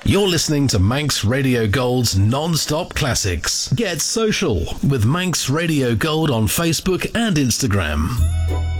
You're listening to Manx Radio Gold's Non-Stop Classics. Get social with Manx Radio Gold on Facebook and Instagram.